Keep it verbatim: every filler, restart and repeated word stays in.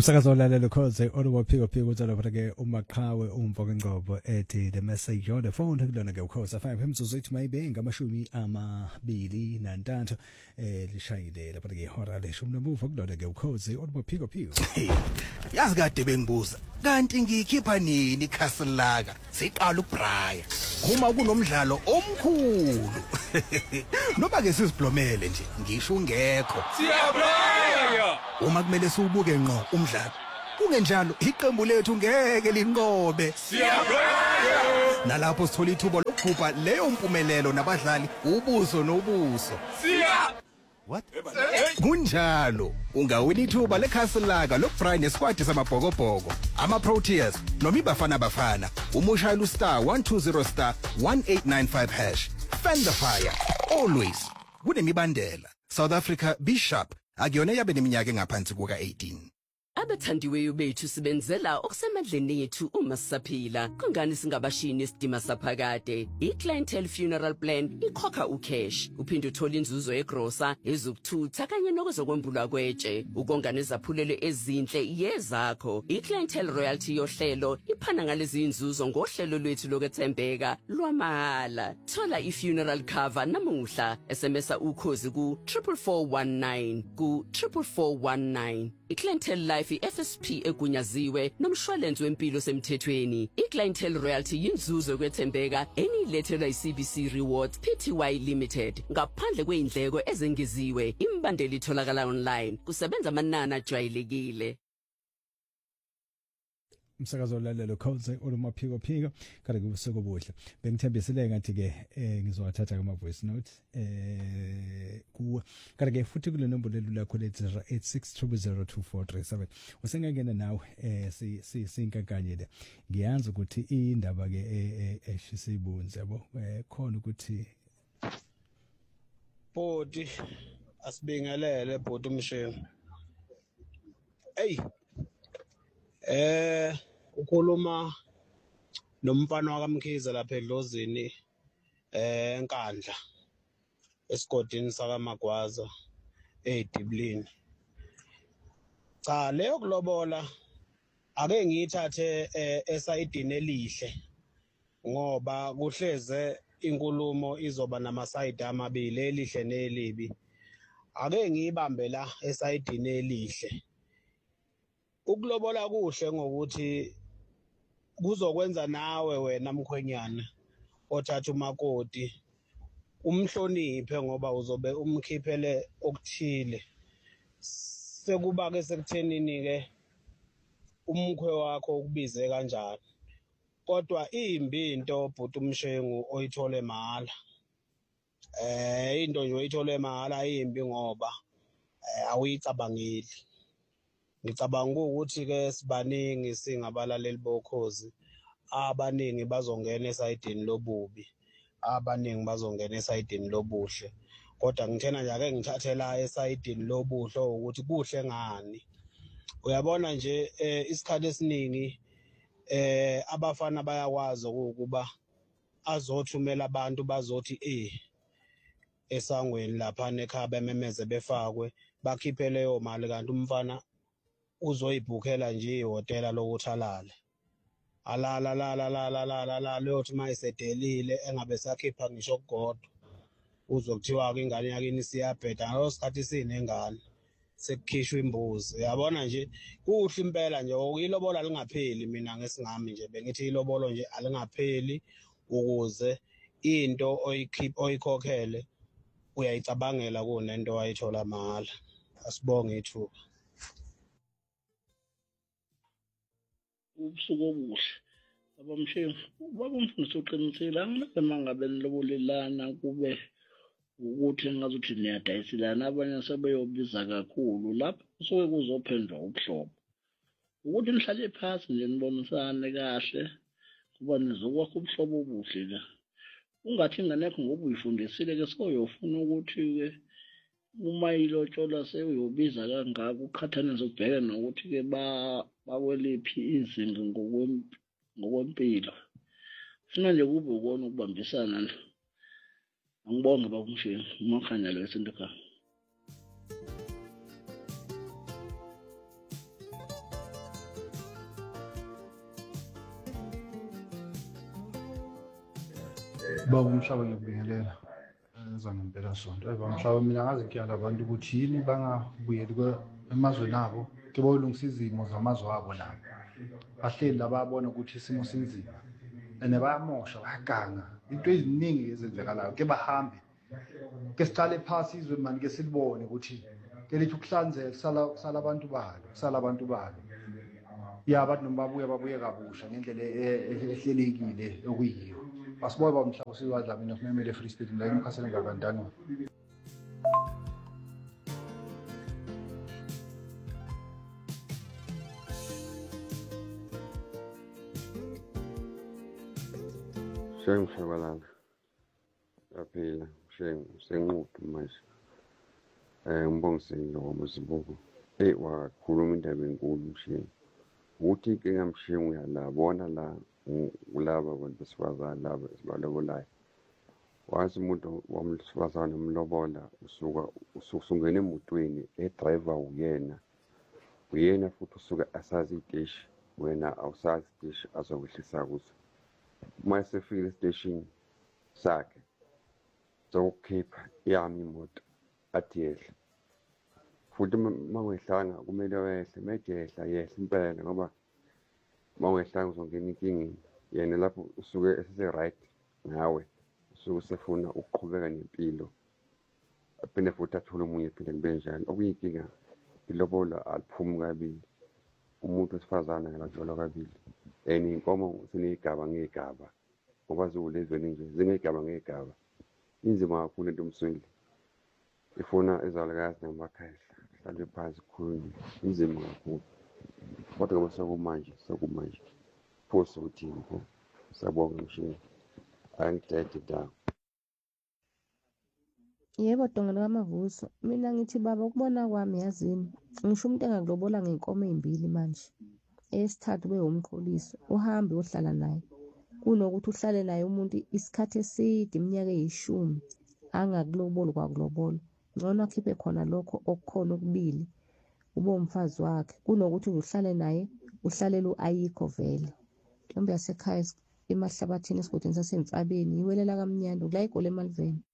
Umsakazo olalela khoze oluwaphiko phiko utsala phela ke uMaqhawe umvoke Ngcobo ethi the message on the phone kulona ke ukhoza five imzuzu ethi mayibe ngamashumi amabili nantathu eh lishayile lapha ke ihora leshumi nomuva kulona ke ukhoze oluwaphiko phiko. Yazi kade bengibuza kanti ngikhipha nini ikhasi laka siqala uBrian uma kunomdlalo omkhulu noba ke sisiblomele nje ngisho ungekho siyabraya uma kumele siwubuke ngqo umdlalo kungenjalo iqembu lethu ngeke linqobe siyabraya nalapho sithola ithuba lokugubha leyo mpumelelo nabadlali ubuso nobuso siya what kunjalo ungawina ithuba lekhasi laka lokuBrian nesquad samabhokobhoko ama Proteas noma ibafana bafana umushayela star one two zero star one eight nine five hash fan the fire always kunemibandela. South Africa Bishop akuyona yabe neminyaka engaphansi kuka eighteen. Abathandiweyo bethu sibenzela okusemandleni yethu uma sisaphila kungani singabashini isidima saphakade. iClientele Funeral Plan ikhokha ucash uphinde uthole inzuzo egrosa ezokuthutha kanye nokuzokwembulwa kwetshe ukonga nezaphulelo ezinhle yezakho. iClientele Royalty yohlelo iphana ngalezi inzuzo ngohlelo lwethu lokwethembeka lwamahala. Thola ifuneral cover namuhla SMSa ukhozi ku four four one nine ku four four one nine. iClientele Life F S P egunyaziwe nomshwalense wempilo semthethweni. iClientele Royalty yinzuzo kwethembeka enilethelwa iC B C Rewards Pty Limited ngaphandle kweindleko ezengeziwe. Imbandeli itholakala online kusebenza amanani ajwayelekile. Umsakazo olalela khoze olumaphiko phiko kade kubusuku obuhle bengithembisile ngathi ke ngizowathatha kuma voice note eh ku kade ke futhi kule nombolo lakho le zero eight six zero zero two four three seven usengangena nawe eh si si sinkankanyele ngiyanza ukuthi indaba ke eshisibunze yabo khona ukuthi bodi asibingelele bodi umshini hey Eh ukhuluma nomfana wakaMkhize lapha eDlozini eh eNkandla esigodini sakaMagwaza eDiblini. Cha leyo kulobola ake ngiyithathe esayidini elihle ngoba kuhleze inkulumo izoba namasayidi amabili elihle nelibi. Ake ngiyibambe la esayidini elihle. Ukulobola kuhle ngokuthi kuzokwenza nawe wena mkhwenyana othatha umakoti umhloniphe ngoba uzobe umkhiphele okuthile. Sekuba ke sekuthenini ke umkhwe wakho ukubize kanjani kodwa imbi into bhuti umshengu oyithole mahala. Eh into nje oyithole mahala imbi ngoba awuyicabangeli. Ngicabanga ukuthi ke sibaningi singabalaleli bokhozi abaningi bazongena esayidini lobubi abaningi bazongena esayidini lobuhle kodwa ngithena nje ake ngithathela esayidini lobuhle ukuthi kuhle ngani. Uyabona nje isikhathi esiningi eh abafana bayakwazi ukuba azothumela abantu bazothi eh esangweni lapha nekhaya bememeze befakwe bakhiphe leyo mali kanti umfana uzoyibhukhela nje ihotela lokuthi alale alala la la la la la la la lothi mayisedelile engabe sakhipha ngisho kugodwa uzokuthiwa ke ingane yakini siyabheda ngasikhathi sinengane sekukhishwa imbuzi. Uyabona nje kuhle impela nje ukuyilobola lingapheli. Mina ngesingami nje bengithi ilobolo nje alingapheli ukuze into oyikhipha oyikhokhele uyayicabangela kunento wayithola mahala. Asibonge ithuba. Ubusuku obuhle abamshengu ubaba umfundisi uqinisile angileke mangabe nilobolelana kube ukuthi ngazuthi niyadayiselana abanye sebeyobiza kakhulu lapho kusuke kuzophendwa ubuhlobo ukuthi nihlale phansi nje nibonisane kahle kuba nizokwakha ubuhlobo obuhle la ungathi ingane yakho ngoba uyifundisile ke soyofuna ukuthi ke uma ilotshola seyobiza kangaka ukhathanise ukubheka nokuthi ke ba bakwelephi izinga ngokwempilo funa nje kube ukona ukubambisana. Angibonge bakumshini umakhanya lo esinto khaya. Baba umhlaba ngiyakubingelela ezona impela sonto. Eba umhlaba mina ngazi ngiyala abantu ukuthi yini bangabuyeli emazweni abo ke bayolungisa izimo zamazwe abo nabo. Bahleli la babona ukuthi isimo sinzima. Ene bayamosha bayaganga. Into eziningi ezenzekalayo ke bahambe. Ke siqale phasi izwe manje ke silibone ukuthi ke lithi ukuhlanzeka kusala kusala abantu balo, kusala abantu balo. Ya abantu noma babuye babuye kabusha ngendlela ehlelekile okuyiyo. Asiboye bamhlaba siwadla mina kumemele Free State la imkhasela ngabandana. Shengu shabalala. Aphila, shengu senguqu manje. Eh umbongiseni ngomuzibuko. Eh wakhuluma indaba enkulu mshengu. Uthi inkinga mshengu uyalabona la kulaba abantu besifazane laba esibalobolayo. Wazi umuntu wamsifazane umlobola usuka usungena emotweni edriver uyena. Uyena futhi usuka asazi iteshi wena awusazi iteshi azokwehlisa kuzo. Uma sefika estation sakhe zokukhipha yami imoto athi yehle. Futhi mangehlanga kumele wehle mejehla yehle impela ngoba mangehlanga uzongena inkingeni yena lapho usuke esese right ngawe usuke usefuna ukuqhubeka nempilo aphinde futhi athole umunye phinde kube njalo okuyinkinga ilobola aliphumi kabili umuntu wesifazane ngalajola kabili eni inkomo sinegaba ngegaba ngoba ziwulezweni nje zingegaba ngegaba inzima kakhulu into umsweli ifuna ezalikazi namakhaya mhlawumbe phansi khulu inzima kakhulu kodwa ngoba sokumanje sokumanje phoso uthi ngikho sabonga mshini angidede da. Yebo Dongolo kaMavuso, mina ngithi baba ukubona kwami yazini ngisho umuntu engakulobola ngenkomo ezimbili manje esithathu be umqholiso uhambe ohlala naye kunokuthi uhlale naye umuntu isikhathi eside iminyaka eyishumi angakuloboli kwakulobola ngcono akhiphe khona lokho okukhona okubili ube umfazi wakhe kunokuthi uhlale naye uhlalela uayikho vele mhlawumbe yasekhaya emahlabathini esigodini sasemfabeni iwelela kamnyando kula igole emaliveni.